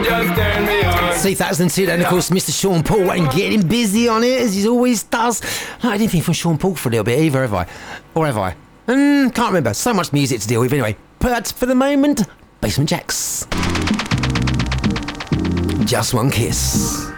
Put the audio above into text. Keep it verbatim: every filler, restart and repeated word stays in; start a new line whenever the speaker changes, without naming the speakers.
just turn me on.
two thousand two, then of course Mister Sean Paul and getting busy on it as he always does. No, I didn't think from Sean Paul for a little bit either, have I? Or have I? Mm, can't remember. So much music to deal with anyway. But for the moment, Basement Jaxx. Just One Kiss.